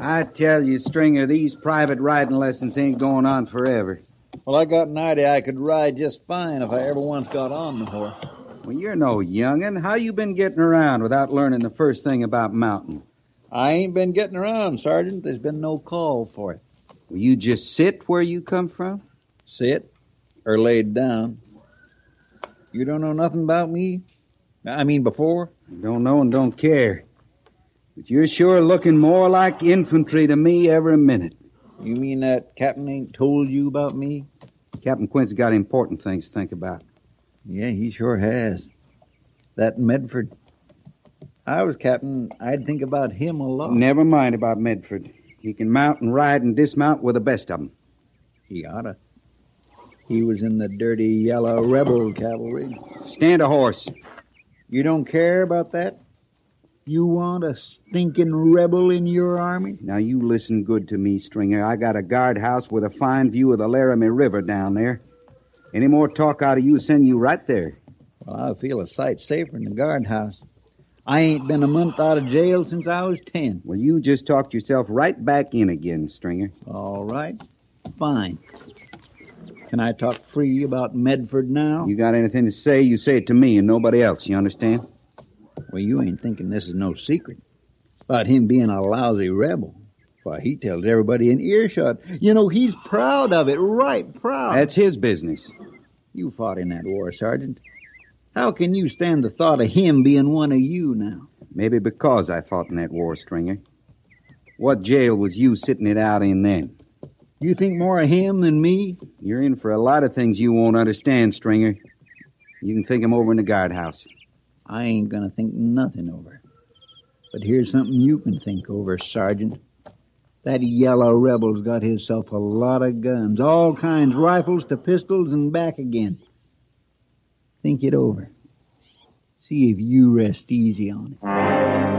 I tell you, Stringer, these private riding lessons ain't going on forever. Well, I got an idea I could ride just fine if I ever once got on the horse. Well, you're no young'un. How you been getting around without learning the first thing about mounting? I ain't been getting around, Sergeant. There's been no call for it. Will you just sit where you come from? Sit or laid down. You don't know nothing about me? I mean, before? Don't know and don't care. But you're sure looking more like infantry to me every minute. You mean that Captain ain't told you about me? Captain Quint's got important things to think about. Yeah, he sure has. That Medford. I was captain, I'd think about him a lot. Never mind about Medford. He can mount and ride and dismount with the best of them. He oughta. He was in the dirty yellow rebel cavalry. Stand a horse. You don't care about that? You want a stinking rebel in your army? Now, you listen good to me, Stringer. I got a guardhouse with a fine view of the Laramie River down there. Any more talk out of you send you right there. Well, I feel a sight safer in the guardhouse. I ain't been a month out of jail since I was 10. Well, you just talked yourself right back in again, Stringer. All right. Fine. Can I talk free about Medford now? You got anything to say, you say it to me and nobody else, you understand? Well, you ain't thinking this is no secret. About him being a lousy rebel. Why, he tells everybody in earshot. You know, he's proud of it, right proud. That's his business. You fought in that war, Sergeant. How can you stand the thought of him being one of you now? Maybe because I fought in that war, Stringer. What jail was you sitting it out in then? You think more of him than me? You're in for a lot of things you won't understand, Stringer. You can think 'em over in the guardhouse. I ain't gonna think nothing over. But here's something you can think over, Sergeant. That yellow rebel's got himself a lot of guns, all kinds, rifles to pistols and back again. Think it over. See if you rest easy on it.